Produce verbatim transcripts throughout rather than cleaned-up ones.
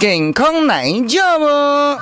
健康哪一家无？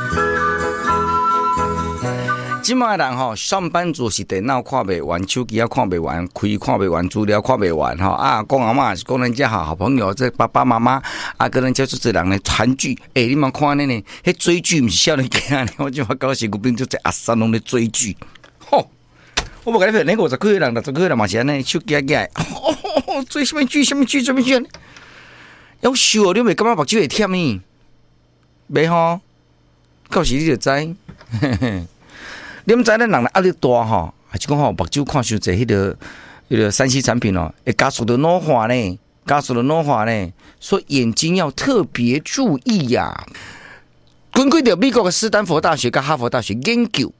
即卖人吼，上班族是电脑看袂完，手机也看袂完，开看袂完，资料看袂完吼。啊，讲阿嬷是讲人家好好朋友，这爸爸妈妈啊，跟人家做这人咧韩剧，诶、欸，你莫看呢呢？迄追剧毋是少年囝呢，我就发搞身躯边就这阿三拢咧追剧，吼！我无甲你骗，那五十几岁人、六十几岁人嘛是安尼，手机起来，哦，追什么剧？什么剧？什么剧？夭寿哦！你袂感觉目睭会忝呢？袂吼，到时你就知。嘿嘿你们知咱人的压力大吼，还是讲吼目睭看伤济迄个迄个三 C 产品哦，会加速的老化呢，加速的老化呢，所以眼睛要特别注意呀、啊。根据着美国的斯坦福大学跟哈佛大学研究，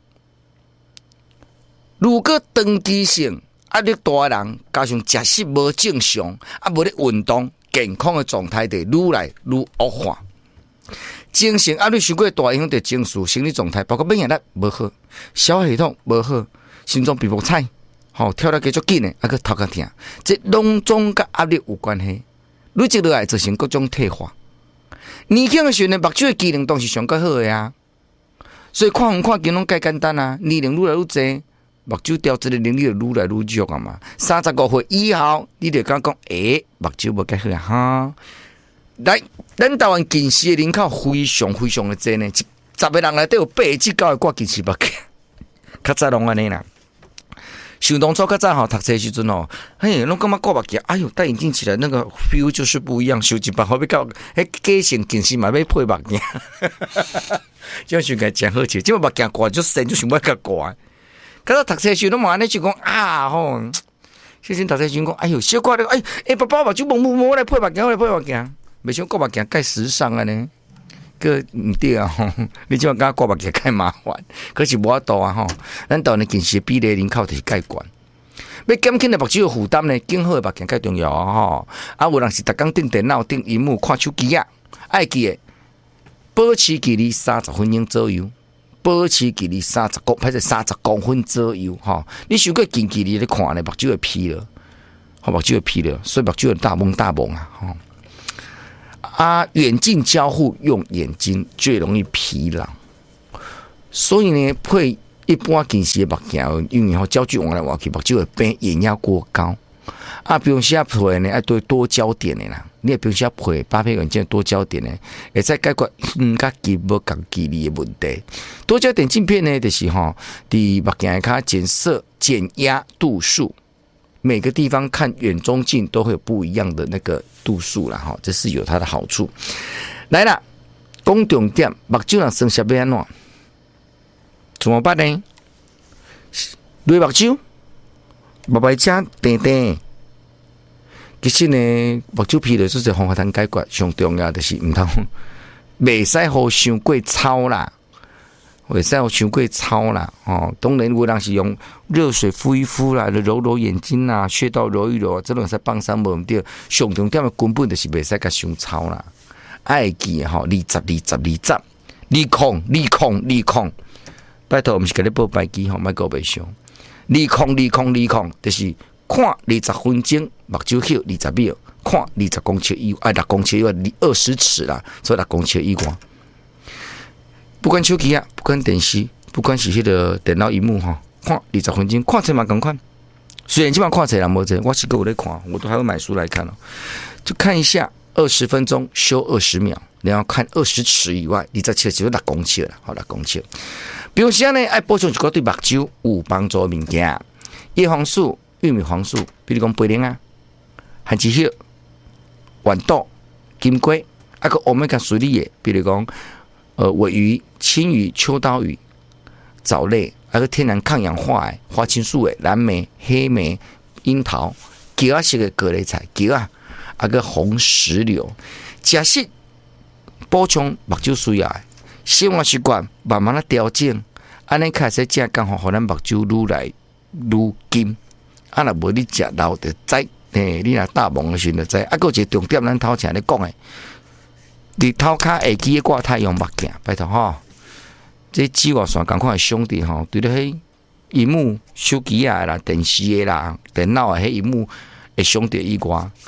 如果长期性压力大的人，加上食食无正常，啊无咧运动，健康的状态就愈来愈恶化。精神压力伤过大，影响到情绪、心理状态，包括免疫力无好、消化系统无好、心脏、皮肤菜，吼、哦、跳得继续紧的，啊个头壳痛，这拢总甲压力有关系。累积落来造成各种退化。年轻的时候，目睭的机能当是上较好的啊，所以看远看近拢介简单啊。年龄愈来愈济，目睭调节的能力就愈来愈弱啊嘛。三十五岁以后，你就讲讲，诶、欸，目睭无介好啊哈。来，咱台湾近视的人口非常非常的多呢，十个人内底有八至九个挂近视目镜，较早拢安尼啦。想当初较早吼读册时阵吼，嘿，拢感觉挂目镜，哎呦，戴眼镜起来那个 feel 就是不一样。想一百好要到，迄假性近视嘛要配目镜，这样想起来真好笑。即个目镜挂就神，就想要甲挂。较早读册时拢嘛安尼就讲啊吼，小时读册时讲，哎呦，小挂了，哎哎，爸爸目睭蒙蒙蒙，我来配目镜，我来配目镜。袂想挂目镜介时尚啊呢，个毋对啊吼！你即马甲挂目镜介麻烦，可是无法度啊吼！咱台湾近视比例人口就是介悬，要减轻的目睭的负担呢，更好的目镜介重要啊吼！啊，有人是逐工盯电脑、盯荧幕、看手机啊，爱记的，保持距离三十分钟左右，保持距离三十公，歹势三十公分左右吼！你太过近距离咧看咧，目睭会疲了，目睭会疲了，所以目睭会大蒙大蒙啊吼！啊，远近交互用眼睛最容易疲劳，所以呢，配一般近视的目镜，因为吼焦距往来往去，目睭会变眼压过高。啊，比如说配呢，爱对多焦点的啦，你也比如说配搭配眼镜多焦点呢，会再解决嗯甲距无共距离的问题。多焦点镜片呢，就是吼，伫目镜卡检测减压度数。每个地方看远中近都会有不一样的那个度数啦，哈，这是有它的好处。来了，讲重点，目睭人生下要安怎？怎么办呢？累目睭，目白车定定。其实呢，目睭疲劳就是方法通解决，上重要就是唔通，袂使好伤过操啦。袂使有伤过操啦，哦，当然有人是用热水敷一敷啦，揉揉眼睛啦，穴道揉一揉，这种是帮伤无毋对。上重点的根本就是袂使甲伤操啦，爱记吼，二十二十二十，你控你控你控，拜托，毋是甲你报白记吼，莫搞袂上。你控你控你控，就是看二十分钟，目睭翕二十秒，看二十公尺以外，六公尺以外，二十尺啦，所以六公尺以外。不管手机啊，不管电视，不管是迄个电脑荧幕哈，看二十分钟，看册嘛共款。虽然即摆看册人无侪，我是个有在看，我都还会买书来看哦。就看一下二十分钟，休二十秒，然后看二十尺以外，二十尺就是六公尺了，好六公尺。比如说呢，爱补充一个对目睭有帮助的物件，叶黄素、玉米黄素，比如讲贝灵啊、含脂血、豌豆、金龟，啊个欧米伽三的，比如讲。呃，尾鱼、青鱼、秋刀鱼、藻类，还有天然抗氧化的花青素的蓝莓、黑莓、樱桃、茄啊是个各类菜，茄啊，啊个红石榴，食食补充目睭需要的生活习惯，慢慢的调整，安尼开始食刚好，互咱目睭愈来愈金。啊，若无你食老就知，嘿，你若大忙的时候就知。啊，个一个重点，咱头前咧讲的。你头壳下记挂太阳目镜，拜托吼！这紫外线赶快兄弟吼，对咧迄荧幕、手机啊啦、电视的啦、电脑的迄荧幕会伤到以外，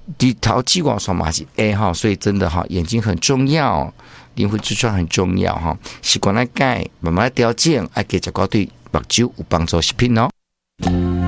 低头激光双马是 A 哈，所以真的哈，眼睛很重要，灵魂之窗很重要哈，习惯来改，慢慢来调整，爱给脚高对目睭有帮助食品哦。